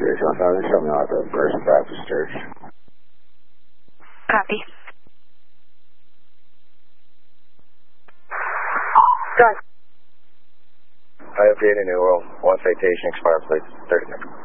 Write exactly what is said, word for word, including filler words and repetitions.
Series one thousand, show me out the First Baptist Church. Copy. Go ahead. I updated New World, one citation, expired plate, thirty minutes.